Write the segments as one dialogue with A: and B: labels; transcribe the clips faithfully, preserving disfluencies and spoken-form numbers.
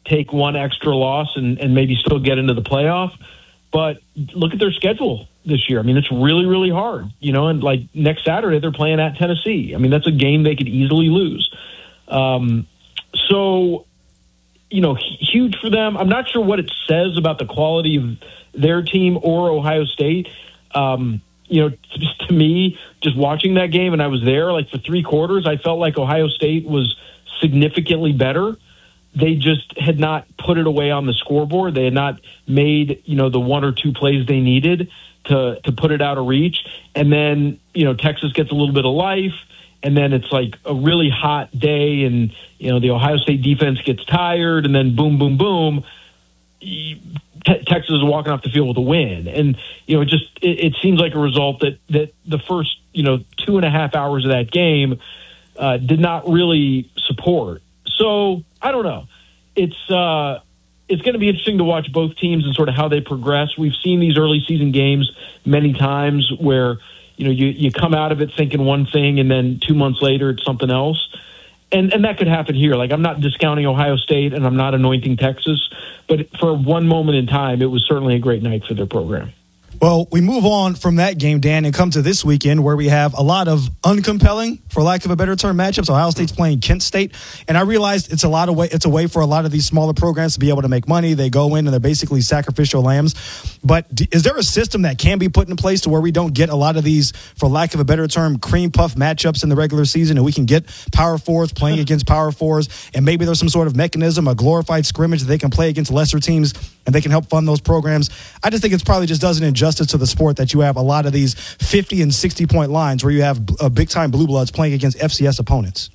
A: take one extra loss and, and maybe still get into the playoff. But look at their schedule this year. I mean, it's really, really hard, you know, and like next Saturday, they're playing at Tennessee. I mean, that's a game they could easily lose. Um, so, you know, huge for them. I'm not sure what it says about the quality of their team or Ohio State. Um, you know, just to me, just watching that game, and I was there like for three quarters, I felt like Ohio State was significantly better. They just had not put it away on the scoreboard. They had not made, you know, the one or two plays they needed to to put it out of reach. And then, you know, Texas gets a little bit of life, and then it's like a really hot day, and, you know, the Ohio State defense gets tired, and then boom, boom, boom, Te- Texas is walking off the field with a win. And, you know, it just it, it seems like a result that, that the first, you know, two and a half hours of that game uh, did not really support. So I don't know. It's uh, it's going to be interesting to watch both teams and sort of how they progress. We've seen these early season games many times where, you know, you, you come out of it thinking one thing and then two months later it's something else. And and that could happen here. Like, I'm not discounting Ohio State and I'm not anointing Texas, but for one moment in time, it was certainly a great night for their program.
B: Well, we move on from that game, Dan, and come to this weekend where we have a lot of uncompelling, for lack of a better term, matchups. Ohio State's playing Kent State, and I realized it's a lot of way. It's a way for a lot of these smaller programs to be able to make money. They go in and they're basically sacrificial lambs. But is there a system that can be put in place to where we don't get a lot of these, for lack of a better term, cream puff matchups in the regular season, and we can get power fours playing against power fours, and maybe there's some sort of mechanism, a glorified scrimmage that they can play against lesser teams, and they can help fund those programs? I just think it's probably just does an injustice to the sport that you have a lot of these fifty and sixty point lines where you have uh, big time blue bloods playing against F C S opponents.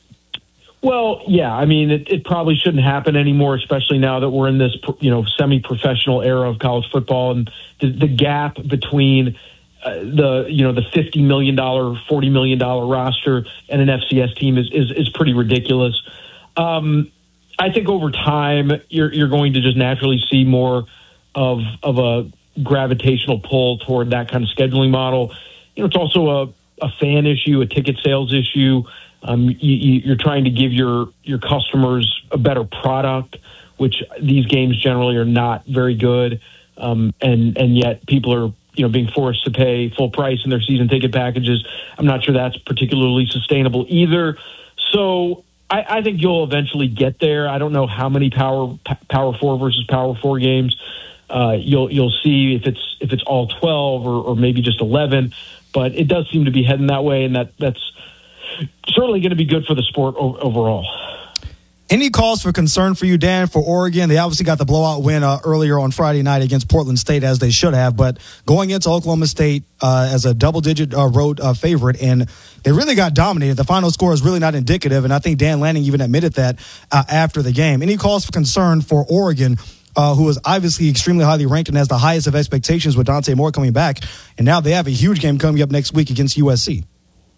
A: Well, yeah, I mean, it, it probably shouldn't happen anymore, especially now that we're in this, you know, semi-professional era of college football, and the, the gap between uh, the, you know, the fifty million dollars, forty million dollars roster and an F C S team is is, is pretty ridiculous. Um, I think over time you're you're going to just naturally see more of of a gravitational pull toward that kind of scheduling model. You know, it's also a, a fan issue, a ticket sales issue. Um, you, you're trying to give your, your customers a better product, which these games generally are not very good. Um, and, and yet people are, you know, being forced to pay full price in their season ticket packages. I'm not sure that's particularly sustainable either. So I, I think you'll eventually get there. I don't know how many power, power four versus power four games Uh, you'll you'll see if it's if it's all twelve or, or maybe just eleven, but it does seem to be heading that way, and that that's certainly going to be good for the sport o- overall.
B: Any cause for concern for you, Dan, for Oregon? They obviously got the blowout win uh, earlier on Friday night against Portland State, as they should have, but going into Oklahoma State uh, as a double-digit uh, road uh, favorite, and they really got dominated. The final score is really not indicative, and I think Dan Lanning even admitted that uh, after the game. Any cause for concern for Oregon, Uh, who is obviously extremely highly ranked and has the highest of expectations with Dante Moore coming back, and now they have a huge game coming up next week against U S C?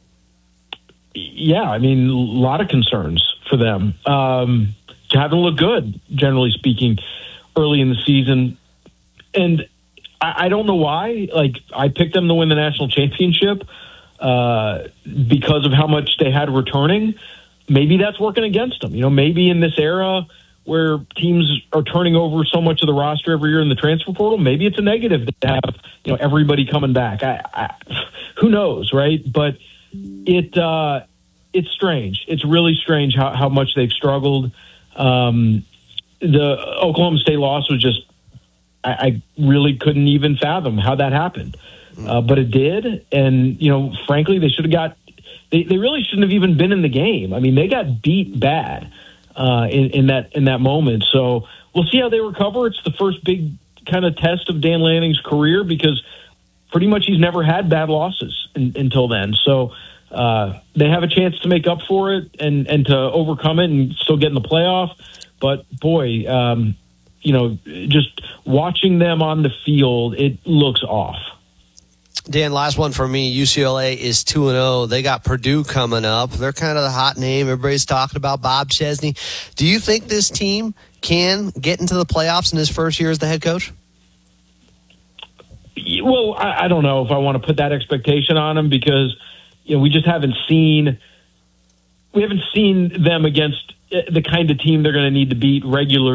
A: Yeah, I mean, a lot of concerns for them. Um, haven't looked good, generally speaking, early in the season. And I, I don't know why. Like, I picked them to win the national championship uh, because of how much they had returning. Maybe that's working against them. You know, maybe in this era where teams are turning over so much of the roster every year in the transfer portal, maybe it's a negative to have, you know, everybody coming back. I, I, who knows, right? But it uh, it's strange. It's really strange how, how much they've struggled. Um, the Oklahoma State loss was just, I, I really couldn't even fathom how that happened. Uh, but it did, and, you know, frankly, they should have got, they, they really shouldn't have even been in the game. I mean, they got beat bad. Uh, in, in that in that moment. So we'll see how they recover. It's the first big kind of test of Dan Lanning's career because pretty much he's never had bad losses in, until then. So uh, they have a chance to make up for it and, and to overcome it and still get in the playoff. But, boy, um, you know, just watching them on the field, it looks off.
C: Dan, last one for me. U C L A is two and oh. They got Purdue coming up. They're kind of the hot name. Everybody's talking about Bob Chesney. Do you think this team can get into the playoffs in his first year as the head coach?
A: Well, I, I don't know if I want to put that expectation on him because, you know, we just haven't seen we haven't seen them against the kind of team they're going to need to beat regularly.